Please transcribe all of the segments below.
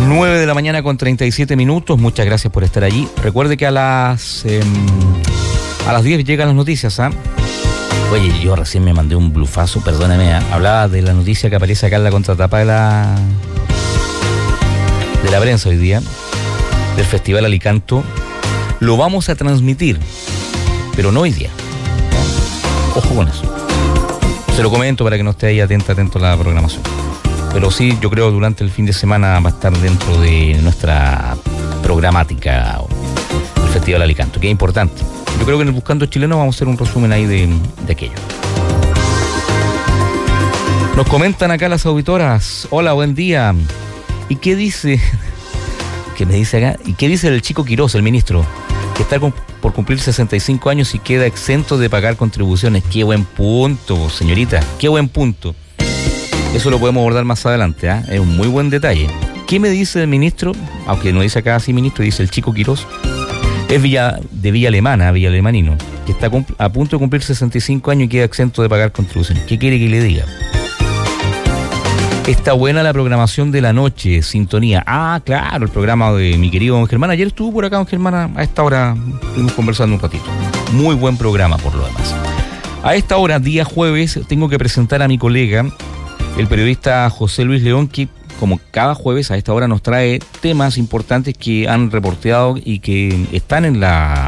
9 de la mañana con 37 minutos. Muchas gracias por estar allí. Recuerde que a las 10 llegan las noticias, ¿ah? Oye, yo recién me mandé un blufazo, perdóname, ¿ah? Hablaba de la noticia que aparece acá en la contratapa de la prensa hoy día, del Festival Alicanto. Lo vamos a transmitir, pero no hoy día. Ojo con eso. Se lo comento para que no esté ahí atento a la programación. Pero sí, yo creo que durante el fin de semana va a estar dentro de nuestra programática el Festival Alicanto, que es importante. Yo creo que en el Buscando Chileno vamos a hacer un resumen ahí de aquello. Nos comentan acá las auditoras. Hola, buen día. ¿Y qué dice? ¿Qué me dice acá? ¿Y qué dice el chico Quirós, el ministro? Que está por cumplir 65 años y queda exento de pagar contribuciones. Qué buen punto, señorita. Qué buen punto. Eso lo podemos abordar más adelante, ¿eh? Es un muy buen detalle. ¿Qué me dice el ministro? Aunque no dice acá así ministro, dice el chico Quirós. Es de Villa Alemana, Villa Alemanino, que está a punto de cumplir 65 años y queda exento de pagar contribuciones. ¿Qué quiere que le diga? Está buena la programación de la noche, sintonía. Ah, claro, el programa de mi querido don Germán. Ayer estuvo por acá don Germán, a esta hora estuvimos conversando un ratito. Muy buen programa por lo demás. A esta hora, día jueves, tengo que presentar a mi colega, el periodista José Luis León, que como cada jueves a esta hora nos trae temas importantes que han reporteado y que están en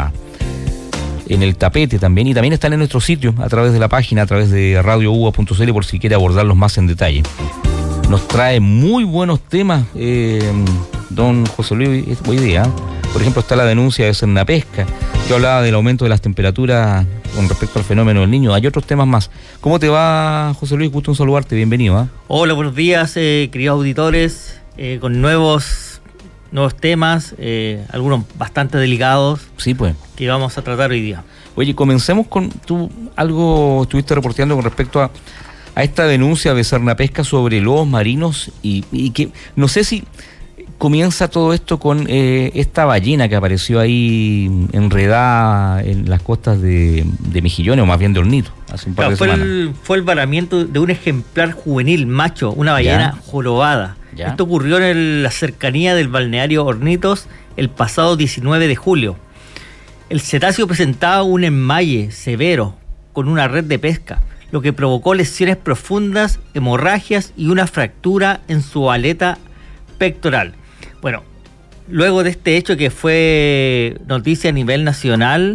el tapete también, y también están en nuestro sitio a través de la página, a través de radiouva.cl, por si quiere abordarlos más en detalle. Nos trae muy buenos temas don José Luis hoy día. Por ejemplo, está la denuncia de Cernapesca, que hablaba del aumento de las temperaturas con respecto al fenómeno del Niño. Hay otros temas más. ¿Cómo te va, José Luis? Gusto en saludarte, bienvenido. Hola, buenos días, queridos auditores, con nuevos temas, algunos bastante delicados. Sí, pues. Que vamos a tratar hoy día. Oye, comencemos con, tú algo estuviste reporteando con respecto a esta denuncia de Cernapesca sobre lobos marinos y que no sé si comienza todo esto con esta ballena que apareció ahí enredada en las costas de Mejillones, o más bien de Hornito, hace un par de semanas. Fue el varamiento de un ejemplar juvenil macho, una ballena jorobada. ¿Ya? Esto ocurrió en la cercanía del balneario Hornitos el pasado 19 de julio. El cetáceo presentaba un enmalle severo con una red de pesca, lo que provocó lesiones profundas, hemorragias y una fractura en su aleta pectoral. Bueno, luego de este hecho que fue noticia a nivel nacional,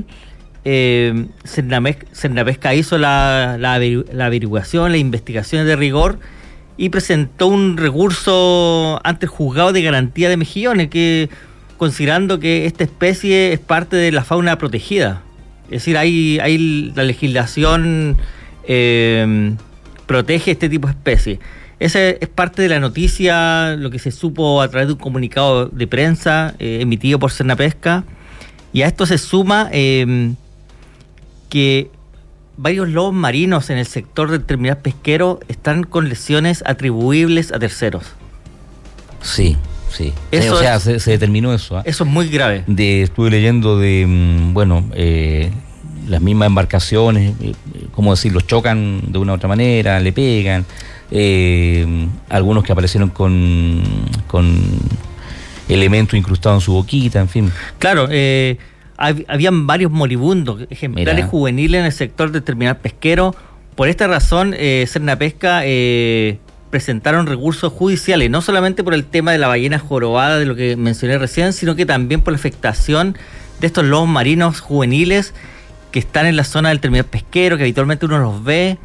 Cernapesca hizo la averiguación, las investigaciones de rigor y presentó un recurso ante el juzgado de garantía de Mejillones, que considerando que esta especie es parte de la fauna protegida. Es decir, hay la legislación protege este tipo de especies. Esa es parte de la noticia, lo que se supo a través de un comunicado de prensa emitido por Cernapesca. Y a esto se suma que varios lobos marinos en el sector del terminal pesquero están con lesiones atribuibles a terceros. Sí. Eso se determinó eso. Eso es muy grave. Estuve leyendo de, las mismas embarcaciones, ¿cómo decirlo? Chocan de una u otra manera, le pegan. Algunos que aparecieron con elementos incrustados en su boquita, en fin. Claro, habían varios moribundos, ejemplares juveniles en el sector del terminal pesquero. Por esta razón, Cernapesca presentaron recursos judiciales, no solamente por el tema de la ballena jorobada, de lo que mencioné recién, sino que también por la afectación de estos lobos marinos juveniles que están en la zona del terminal pesquero, que habitualmente uno los ve,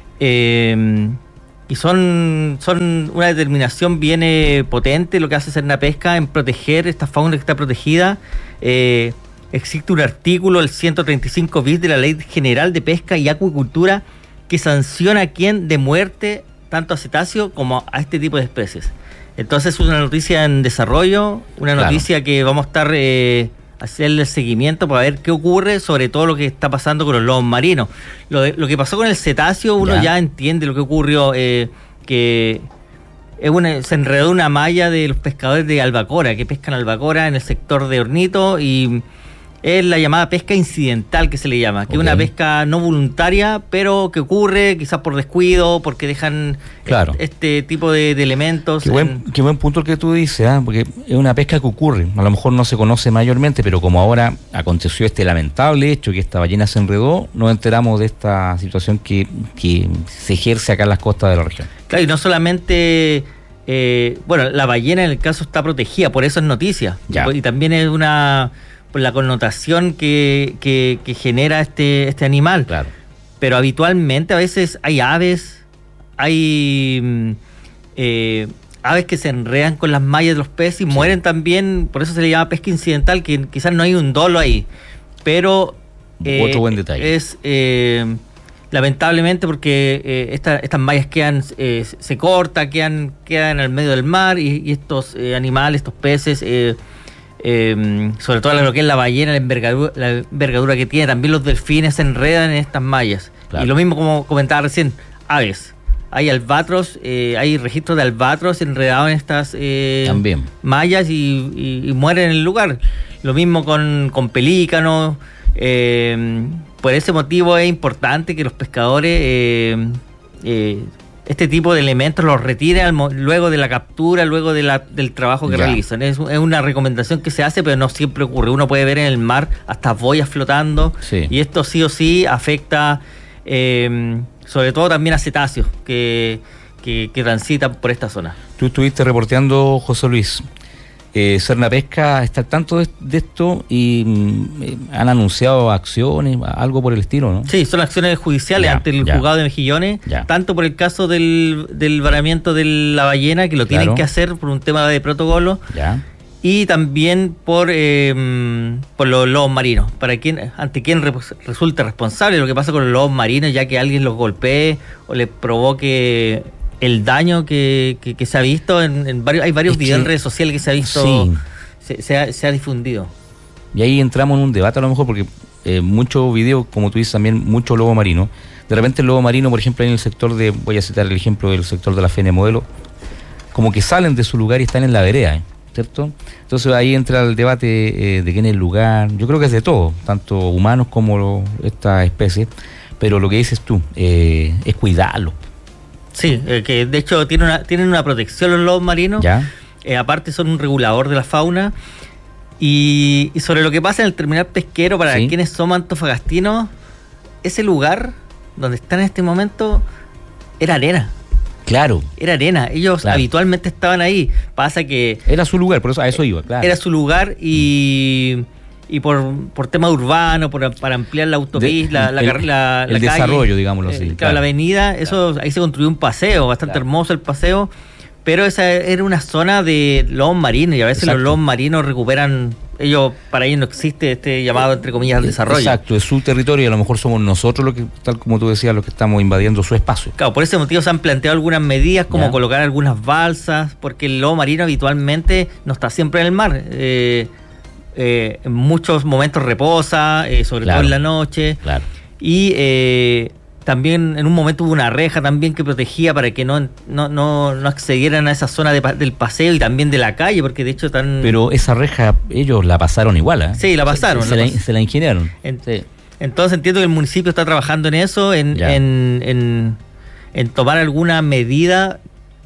y son una determinación bien potente lo que hace Cernapesca en proteger esta fauna que está protegida. Existe un artículo, el 135 bis de la Ley General de Pesca y Acuicultura, que sanciona a quien de muerte tanto a cetáceo como a este tipo de especies. Entonces es una noticia en desarrollo, una noticia que vamos a estar hacerle el seguimiento para ver qué ocurre, sobre todo lo que está pasando con los lobos marinos. Lo que pasó con el cetáceo, uno ya entiende lo que ocurrió, que se enredó una malla de los pescadores de albacora, que pescan albacora en el sector de Hornito, y Es la llamada pesca incidental, que se le llama, que es una pesca no voluntaria, pero que ocurre quizás por descuido, porque dejan este tipo de elementos. Qué buen punto el que tú dices, porque es una pesca que ocurre. A lo mejor no se conoce mayormente, pero como ahora aconteció este lamentable hecho, que esta ballena se enredó, nos enteramos de esta situación que se ejerce acá en las costas de la región. Claro, y no solamente... la ballena en el caso está protegida, por eso es noticia. Y también es por la connotación que genera este animal. Claro. Pero habitualmente a veces hay aves que se enredan con las mallas de los peces y mueren también, por eso se le llama pesca incidental, que quizás no hay un dolo ahí. Pero otro buen detalle. Es lamentablemente porque estas mallas se cortan, quedan al medio del mar y estos animales, estos peces, sobre todo lo que es la ballena, la envergadura que tiene, también los delfines se enredan en estas mallas. Claro. Y lo mismo como comentaba recién, aves. Hay albatros, hay registros de albatros enredados en estas mallas y mueren en el lugar. Lo mismo con pelícanos. Por ese motivo es importante que los pescadores este tipo de elementos los retiren luego de la captura, luego del trabajo que realizan. Es una recomendación que se hace, pero no siempre ocurre. Uno puede ver en el mar hasta boyas flotando, y esto sí o sí afecta sobre todo también a cetáceos que transitan por esta zona. Tú estuviste reporteando, José Luis. Sernapesca está al tanto de esto y han anunciado acciones, algo por el estilo, ¿no? Sí, son acciones judiciales ante el juzgado de Mejillones, tanto por el caso del varamiento de la ballena, que lo tienen que hacer por un tema de protocolo, y también por los lobos marinos, ante quién resulta responsable lo que pasa con los lobos marinos, ya que alguien los golpee o les provoque el daño que se ha visto hay varios videos en redes sociales que se ha visto, se ha difundido. Y ahí entramos en un debate a lo mejor, porque muchos videos, como tú dices también, mucho lobo marino. De repente el lobo marino, por ejemplo, en el sector voy a citar el ejemplo del sector de la Fene Modelo, como que salen de su lugar y están en la vereda, ¿cierto? Entonces ahí entra el debate de quién es el lugar. Yo creo que es de todo, tanto humanos como esta especie, pero lo que dices tú, es cuidarlo. Sí, que de hecho tienen una protección los lobos marinos. Aparte son un regulador de la fauna. Y sobre lo que pasa en el terminal pesquero, para quienes somos antofagastinos, ese lugar donde están en este momento era arena. Claro. Era arena. Ellos habitualmente estaban ahí. Pasa que... Era su lugar, por eso a eso iba, claro. Era su lugar y por tema urbano, para ampliar la autopista, la calle, desarrollo, digámoslo así. Claro, la avenida, ahí se construyó un paseo, bastante hermoso el paseo, pero esa era una zona de lobos marinos, y a veces los lobos marinos recuperan, para ellos no existe este llamado, entre comillas, desarrollo. Exacto, es su territorio y a lo mejor somos nosotros los que, tal como tú decías, los que estamos invadiendo su espacio. Claro, por ese motivo se han planteado algunas medidas, como colocar algunas balsas, porque el lobo marino habitualmente no está siempre en el mar. En muchos momentos reposa, sobre todo en la noche, y también en un momento hubo una reja también que protegía para que no accedieran a esa zona del paseo y también de la calle, porque de hecho Pero esa reja ellos la pasaron igual, ¿eh? Sí, la pasaron. Se la ingeniaron. Entonces entiendo que el municipio está trabajando en eso, en tomar alguna medida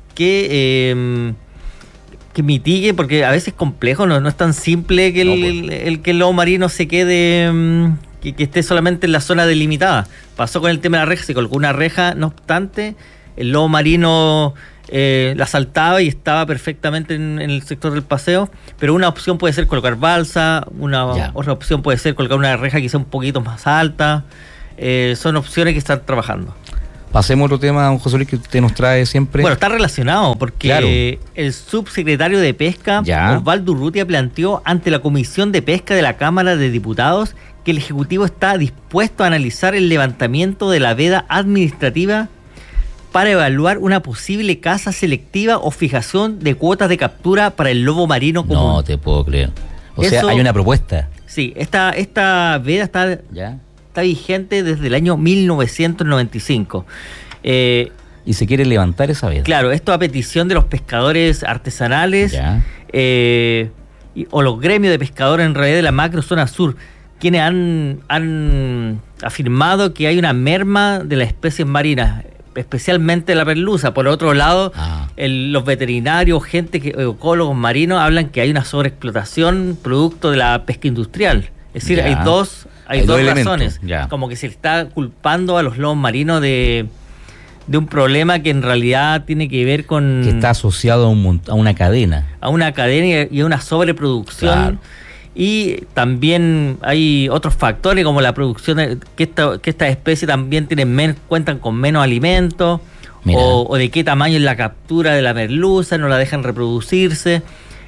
que mitigue, porque a veces es complejo, no es tan simple que el lobo marino se quede, que esté solamente en la zona delimitada. Pasó con el tema de la reja, se colocó una reja, no obstante, el lobo marino la saltaba y estaba perfectamente en el sector del paseo, pero una opción puede ser colocar balsa, otra opción puede ser colocar una reja quizá un poquito más alta. Son opciones que están trabajando. Pasemos a otro tema, don José Luis, que usted nos trae siempre. Bueno, está relacionado, porque el subsecretario de Pesca, Osvaldo Urrutia, planteó ante la Comisión de Pesca de la Cámara de Diputados que el Ejecutivo está dispuesto a analizar el levantamiento de la veda administrativa para evaluar una posible caza selectiva o fijación de cuotas de captura para el lobo marino común. No te puedo creer. O sea, hay una propuesta. Sí, esta veda está vigente desde el año 1995. Y se quiere levantar esa veda. Claro, esto a petición de los pescadores artesanales o los gremios de pescadores en realidad de la macro zona sur. quienes han afirmado que hay una merma de las especies marinas, especialmente la merluza. Por otro lado, los veterinarios, ecólogos marinos, hablan que hay una sobreexplotación producto de la pesca industrial. Es decir, hay dos razones. Como que se está culpando a los lobos marinos de un problema que en realidad tiene que ver con... Que está asociado a una cadena. A una cadena y a una sobreproducción. Claro. Y también hay otros factores como la producción, que esta especie también cuentan con menos alimentos, o de qué tamaño es la captura de la merluza, no la dejan reproducirse.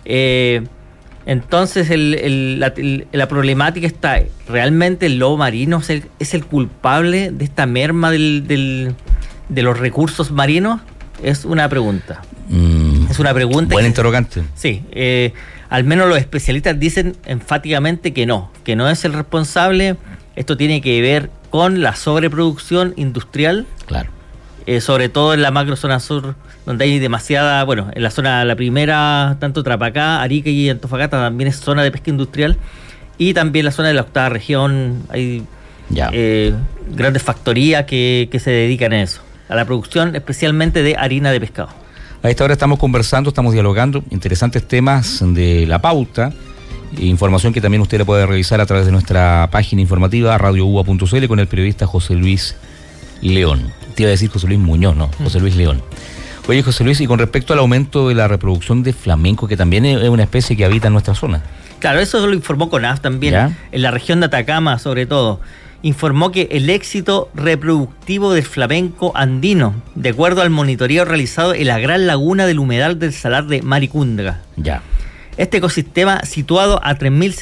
Entonces la problemática está, ¿realmente el lobo marino es el culpable de esta merma de los recursos marinos? Es una pregunta. Es una pregunta. Buen interrogante. Sí, al menos los especialistas dicen enfáticamente que no es el responsable. Esto tiene que ver con la sobreproducción industrial. Claro. Sobre todo en la macrozona sur, donde hay demasiada, en la zona, la primera, tanto Trapacá, Arica y Antofagasta también es zona de pesca industrial, y también la zona de la octava región hay grandes factorías que se dedican a eso, a la producción especialmente de harina de pescado. A esta hora estamos conversando, estamos dialogando interesantes temas de la pauta, información que también usted la puede revisar a través de nuestra página informativa radioua.cl con el periodista José Luis León. Te iba a decir José Luis Muñoz, ¿no? José Luis León. Oye, José Luis, y con respecto al aumento de la reproducción de flamenco, que también es una especie que habita en nuestra zona. Claro, eso lo informó CONAF también, en la región de Atacama sobre todo. Informó que el éxito reproductivo del flamenco andino, de acuerdo al monitoreo realizado en la gran laguna del humedal del Salar de Maricunga. Este ecosistema, situado a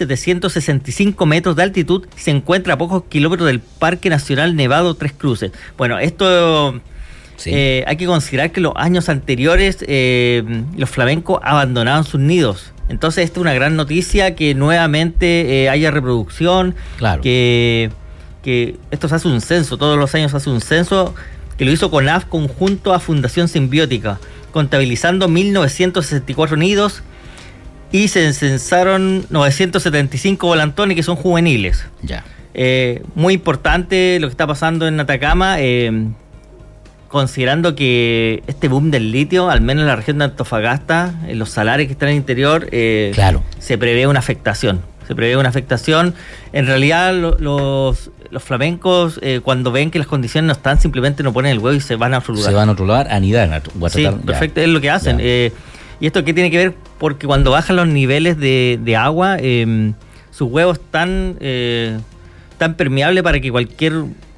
3.765 metros de altitud, se encuentra a pocos kilómetros del Parque Nacional Nevado Tres Cruces. Bueno, esto hay que considerar que los años anteriores los flamencos abandonaban sus nidos. Entonces esta es una gran noticia, que nuevamente haya reproducción, que esto se hace un censo, todos los años se hace un censo, que lo hizo CONAF conjunto a Fundación Simbiótica, contabilizando 1.964 nidos, y se censaron 975 volantones que son juveniles. Muy importante lo que está pasando en Atacama, considerando que este boom del litio, al menos en la región de Antofagasta, en los salares que están en el interior, se prevé una afectación. En realidad los flamencos, cuando ven que las condiciones no están, simplemente no ponen el huevo y se van a otro lugar. Se van a otro lugar, anidar. Sí, perfecto, es lo que hacen. ¿Y esto qué tiene que ver? Porque cuando bajan los niveles de agua, sus huevos están tan permeables para que cualquier,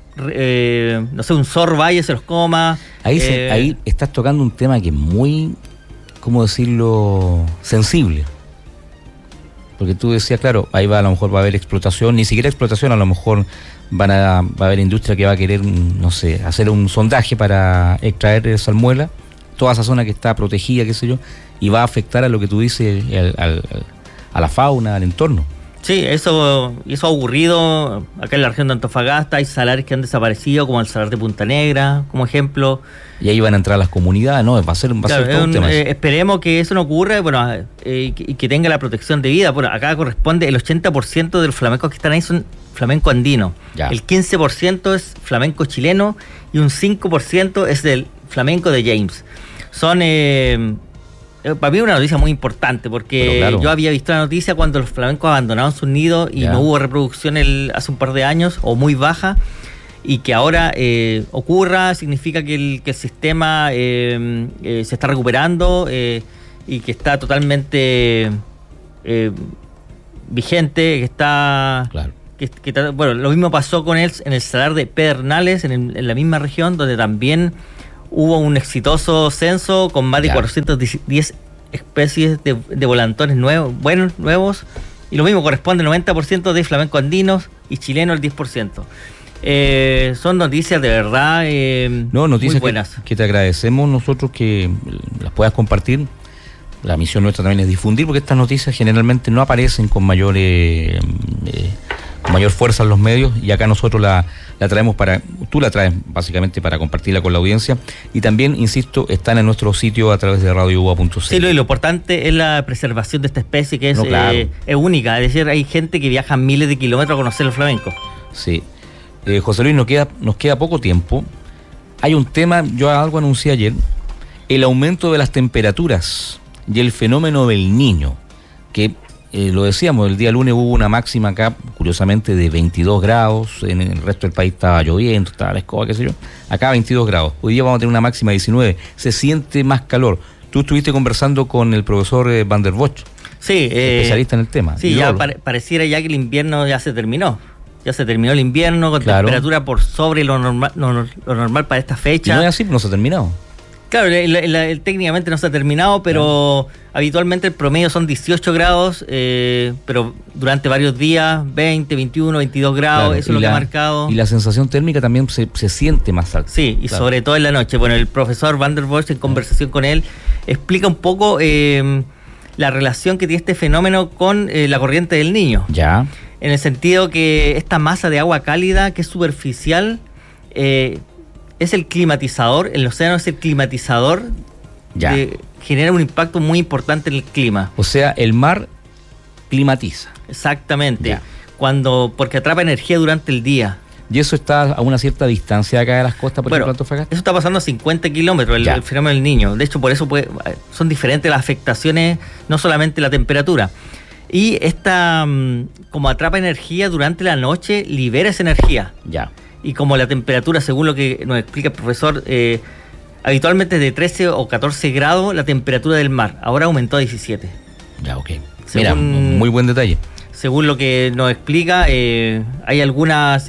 un zorro vaya y se los coma. Ahí estás tocando un tema que es muy, ¿cómo decirlo?, sensible. Porque tú decías, claro, ahí a lo mejor va a haber explotación, ni siquiera explotación, a lo mejor va a haber industria que va a querer, hacer un sondaje para extraer salmuela, toda esa zona que está protegida, qué sé yo, y va a afectar a lo que tú dices, a la fauna, al entorno. Sí, eso ha ocurrido acá en la región de Antofagasta. Hay salares que han desaparecido, como el salar de Punta Negra, como ejemplo. Y ahí van a entrar las comunidades, ¿no? Va a ser todo un tema. Esperemos que eso no ocurra, y que tenga la protección debida. Bueno, acá corresponde el 80% de los flamencos que están ahí son flamenco andino. El 15% es flamenco chileno y un 5% es del flamenco de James. Son... para mí es una noticia muy importante, porque yo había visto la noticia cuando los flamencos abandonaron sus nidos y no hubo reproducción hace un par de años, o muy baja, y que ahora ocurra, significa que el sistema se está recuperando y que está totalmente vigente, que está... lo mismo pasó con él en el salar de Pedernales, en la misma región, donde también hubo un exitoso censo con más de 410 especies de volantones nuevos, y lo mismo corresponde al 90% de flamenco andinos y chileno el 10%. Son noticias de verdad noticias muy buenas. Que te agradecemos nosotros que las puedas compartir. La misión nuestra también es difundir, porque estas noticias generalmente no aparecen con mayor fuerza en los medios, y acá nosotros la tú la traes básicamente para compartirla con la audiencia, y también, insisto, están en nuestro sitio a través de radioua.cl. Sí, lo importante es la preservación de esta especie, que es, No, claro. Es única. Es decir, hay gente que viaja miles de kilómetros a conocer el flamenco. Sí. José Luis, nos queda poco tiempo. Hay un tema, yo algo anuncié ayer, el aumento de las temperaturas y el fenómeno del Niño, que lo decíamos, el día lunes hubo una máxima acá, curiosamente, de 22 grados, en el resto del país estaba lloviendo, estaba la escoba, qué sé yo, acá 22 grados, hoy día vamos a tener una máxima de 19, se siente más calor. Tú estuviste conversando con el profesor Van der Bosch, sí, especialista en el tema. Sí, ya pareciera ya que el invierno ya se terminó. Ya se terminó el invierno con temperatura por sobre lo normal para esta fecha. Y no es así, no se ha terminado. Claro, técnicamente no se ha terminado, pero habitualmente el promedio son 18 grados, pero durante varios días, 20, 21, 22 grados, claro, eso es lo que ha marcado. Y la sensación térmica también se siente más alta. Sí, y sobre todo en la noche. Bueno, el profesor Van der Bosch, en conversación con él, explica un poco la relación que tiene este fenómeno con la corriente del Niño. Ya. En el sentido que esta masa de agua cálida, que es superficial, es el climatizador, el océano es el climatizador, genera un impacto muy importante en el clima. O sea, el mar climatiza. Exactamente, porque atrapa energía durante el día. ¿Y eso está a una cierta distancia acá de las costas, por ejemplo, Antofagasta? Eso está pasando a 50 kilómetros, el fenómeno del Niño. De hecho, por eso son diferentes las afectaciones, no solamente la temperatura. Y esta, como atrapa energía durante la noche, libera esa energía. Ya. Y como la temperatura, según lo que nos explica el profesor, habitualmente es de 13 o 14 grados la temperatura del mar. Ahora aumentó a 17. Ya, ok. Mira, muy buen detalle. Según lo que nos explica, hay algunas,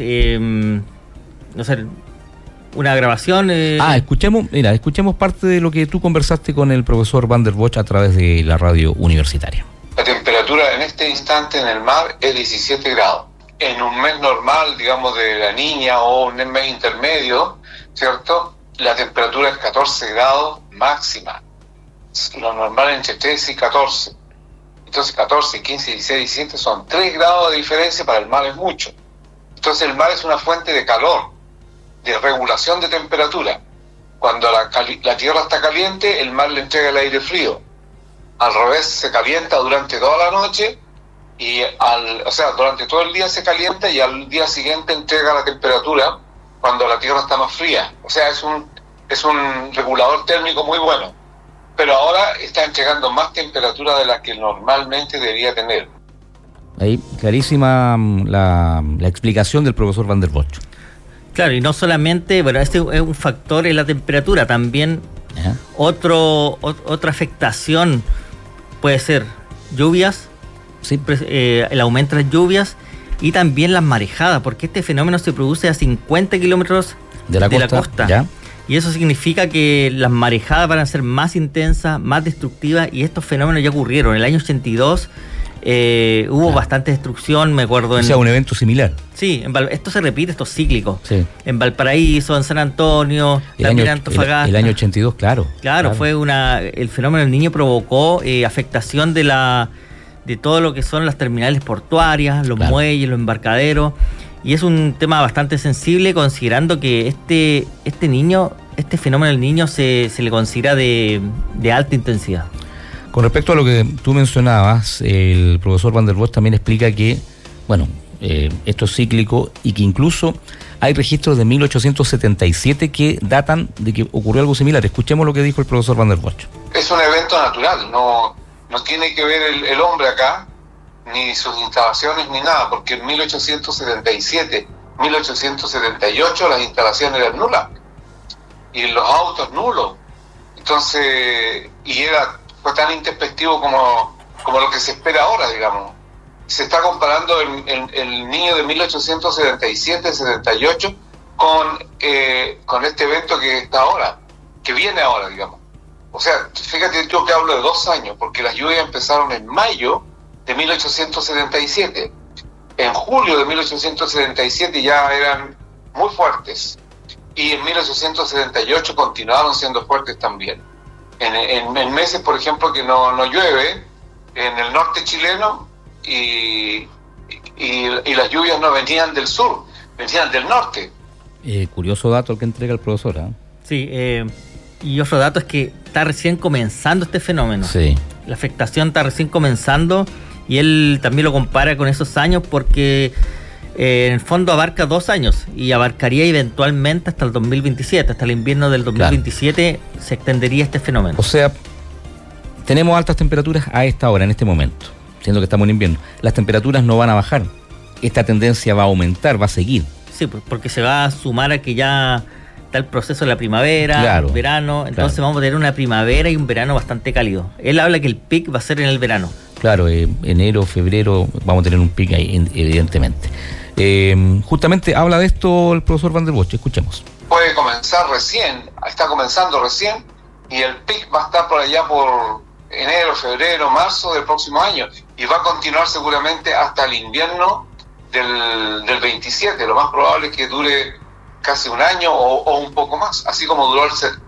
no sé, una grabación. Escuchemos parte de lo que tú conversaste con el profesor Van der Bosch a través de la radio universitaria. La temperatura en este instante en el mar es 17 grados. En un mes normal, digamos, de la niña o un mes intermedio, ¿cierto? La temperatura es 14 grados máxima. Lo normal entre 13 y 14. Entonces 14, 15, 16, 17 son 3 grados de diferencia, para el mar es mucho. Entonces el mar es una fuente de calor, de regulación de temperatura. Cuando la tierra está caliente, el mar le entrega el aire frío. Al revés, se calienta durante toda la noche y durante todo el día se calienta y al día siguiente entrega la temperatura cuando la tierra está más fría. O sea, es un regulador térmico muy bueno. Pero ahora está entregando más temperatura de la que normalmente debería tener. Ahí, clarísima la explicación del profesor Van der Bosch. Claro, y no solamente, este es un factor en la temperatura, también otra afectación puede ser lluvias, sí. El aumento de las lluvias y también las marejadas, porque este fenómeno se produce a 50 kilómetros de la costa. ¿Ya? Y eso significa que las marejadas van a ser más intensas, más destructivas, y estos fenómenos ya ocurrieron. En el año 82 hubo bastante destrucción, me acuerdo. O sea, un evento similar. Sí, esto se repite, esto es cíclico. Sí. En Valparaíso, en San Antonio, también en Antofagasta. El año 82, claro. Claro, fue el fenómeno del Niño provocó afectación de todo lo que son las terminales portuarias, los muelles, los embarcaderos. Y es un tema bastante sensible, considerando que este fenómeno del Niño se le considera de alta intensidad. Con respecto a lo que tú mencionabas, el profesor Van der Bosch también explica que, esto es cíclico y que incluso hay registros de 1877 que datan de que ocurrió algo similar. Escuchemos lo que dijo el profesor Van der Bosch. Es un evento natural, no tiene que ver el hombre acá, ni sus instalaciones, ni nada, porque en 1877, 1878 las instalaciones eran nulas, y los autos nulos. Entonces, fue tan introspectivo como lo que se espera ahora, digamos. Se está comparando el Niño de 1877, 78 con este evento que está ahora, que viene ahora, digamos. O sea, fíjate, yo que hablo de 2 años, porque las lluvias empezaron en mayo de 1877. En julio de 1877 ya eran muy fuertes, y en 1878 continuaron siendo fuertes también. En meses, por ejemplo, que no llueve en el norte chileno, y las lluvias no venían del sur, venían del norte. Curioso dato el que entrega el profesor, ¿eh? Sí, y otro dato es que está recién comenzando este fenómeno. Sí. La afectación está recién comenzando y él también lo compara con esos años porque en el fondo abarca 2 años y abarcaría eventualmente hasta el 2027, hasta el invierno del 2027 se extendería este fenómeno. O sea, tenemos altas temperaturas a esta hora, en este momento, siendo que estamos en invierno. Las temperaturas no van a bajar, esta tendencia va a aumentar, va a seguir. Sí, porque se va a sumar a que ya está el proceso de la primavera, Claro, verano, entonces claro. vamos a tener una primavera y un verano bastante cálido. Él habla que el pic va a ser en el verano. Claro, enero, febrero, vamos a tener un pico ahí, evidentemente. Justamente habla de esto el profesor Van der Bosch, escuchemos. Puede comenzar recién, está comenzando recién, y el pic va a estar por allá por enero, febrero, marzo del próximo año, y va a continuar seguramente hasta el invierno del 27. Lo más probable es que dure casi un año o un poco más, así como duró el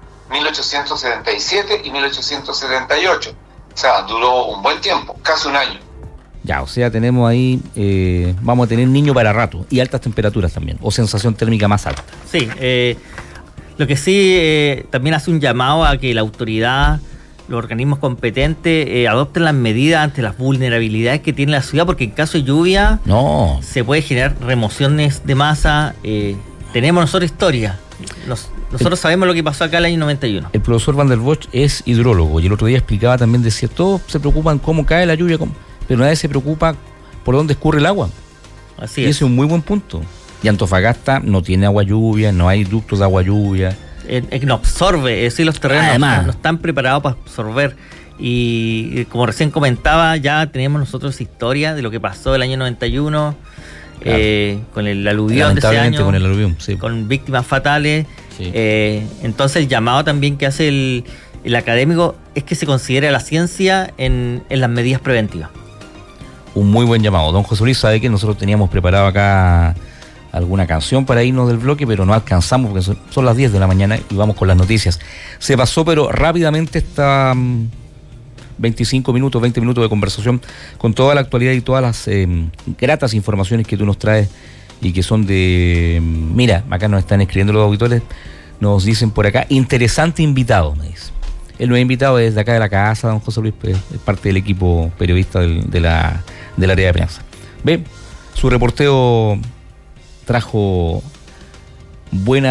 1877 y 1878. O sea, duró un buen tiempo, casi un año. Ya, o sea, tenemos ahí, vamos a tener niño para rato y altas temperaturas también, o sensación térmica más alta. Sí, lo que sí también hace un llamado a que la autoridad, los organismos competentes adopten las medidas ante las vulnerabilidades que tiene la ciudad, porque en caso de lluvia se puede generar remociones de masa. Tenemos nosotros historia. Nosotros sabemos lo que pasó acá el año 91. El profesor Van der Bosch es hidrólogo y el otro día explicaba también, decía, todos se preocupan cómo cae la lluvia, pero nadie se preocupa por dónde escurre el agua. Así y es. ese es un muy buen punto. Y Antofagasta no tiene agua lluvia, no hay ductos de agua lluvia. No absorbe, es decir, los terrenos Además, no están preparados para absorber. Y como recién comentaba, ya tenemos nosotros historia de lo que pasó el año 91, claro. Con el aluvión de ese año, con el aluvión, sí. Con víctimas fatales. Sí. Entonces el llamado también que hace el académico es que se considere la ciencia en las medidas preventivas. Un muy buen llamado. Don José Luis sabe que nosotros teníamos preparado acá alguna canción para irnos del bloque, pero no alcanzamos porque son las 10 de la mañana y vamos con las noticias. Se pasó, pero rápidamente está 25 minutos, 20 minutos de conversación con toda la actualidad y todas las gratas informaciones que tú nos traes y que son de... Mira, acá nos están escribiendo los auditores, nos dicen por acá, interesante invitado, me dice. Él nos ha invitado desde acá de la casa, don José Luis, pues, es parte del equipo periodista del área de prensa. Ve, su reporteo trajo buen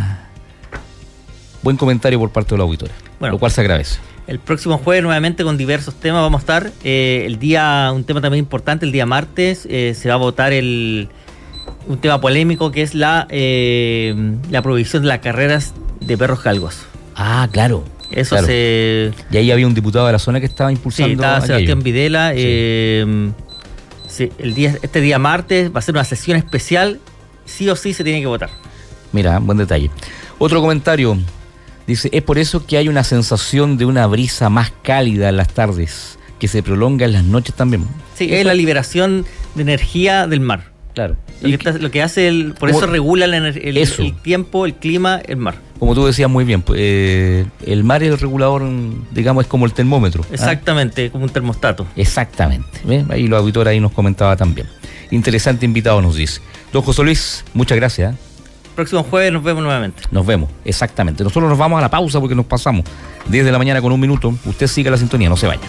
comentario por parte de los auditores, bueno, lo cual se agradece. El próximo jueves nuevamente con diversos temas vamos a estar. Un tema también importante, el día martes se va a votar un tema polémico que es la prohibición de las carreras de perros galgos. Ah, claro. Eso claro. Y ahí había un diputado de la zona que estaba impulsando. Sí, estaba Sebastián Videla. Sí. Sí, este día martes va a ser una sesión especial. Sí o sí se tiene que votar. Mira, buen detalle. Otro comentario. Dice, es por eso que hay una sensación de una brisa más cálida en las tardes, que se prolonga en las noches también. Sí, es la liberación de energía del mar. Claro. Lo que hace, por eso regula el tiempo, el clima, el mar. Como tú decías muy bien, el mar y el regulador, digamos, es como el termómetro. Exactamente, como un termostato. Exactamente. ¿Ves? Ahí los auditores ahí nos comentaba también. Interesante invitado nos dice. Don José Luis, muchas gracias. Próximo jueves nos vemos nuevamente. Nos vemos, exactamente. Nosotros nos vamos a la pausa porque nos pasamos 10 de la mañana con 1 minuto. Usted siga la sintonía, no se vaya.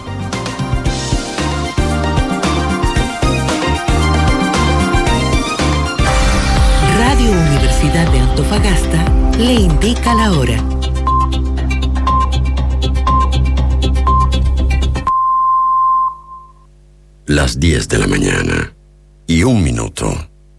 Radio Universidad de Antofagasta le indica la hora. Las 10 de la mañana y 1 minuto.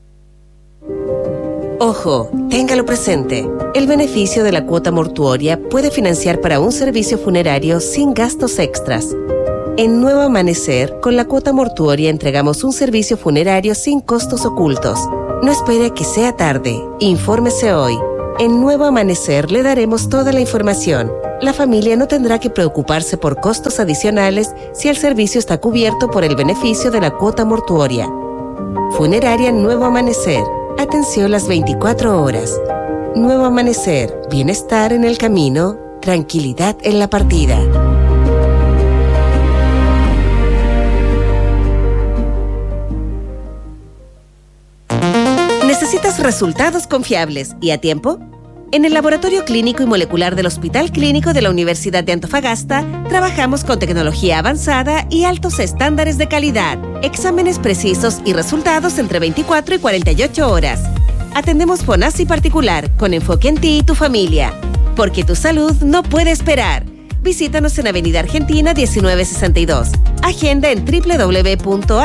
Ojo, téngalo presente. El beneficio de la cuota mortuoria puede financiar para un servicio funerario sin gastos extras. En Nuevo Amanecer, con la cuota mortuoria entregamos un servicio funerario sin costos ocultos. No espere a que sea tarde. Infórmese hoy. En Nuevo Amanecer le daremos toda la información. La familia no tendrá que preocuparse por costos adicionales si el servicio está cubierto por el beneficio de la cuota mortuoria. Funeraria Nuevo Amanecer. Atención las 24 horas. Nuevo Amanecer. Bienestar en el camino. Tranquilidad en la partida. ¿Necesitas Queremos resultados confiables y a tiempo. En el Laboratorio Clínico y Molecular del Hospital Clínico de la Universidad de Antofagasta, trabajamos con tecnología avanzada y altos estándares de calidad. Exámenes precisos y resultados entre 24 y 48 horas. Atendemos FONASI particular, con enfoque en ti y tu familia. Porque tu salud no puede esperar. Visítanos en Avenida Argentina 1962. Agenda en www.hcua.cl.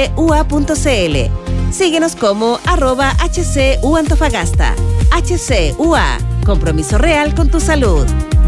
Síguenos como @HCU Antofagasta. HCUA. Compromiso real con tu salud.